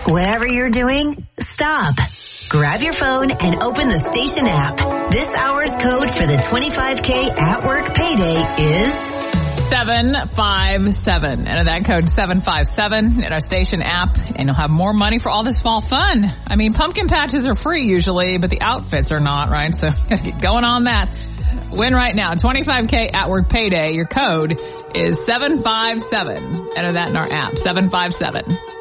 Whatever you're doing, stop. Grab your phone and open the station app. This hour's code for the 25K at work payday is 757. Enter that code 757 in our station app, and you'll have more money for all this fall fun. I mean, pumpkin patches are free usually, but the outfits are not, right? So get going on that. Win right now. 25K at work payday. Your code is 757. Enter that in our app. 757.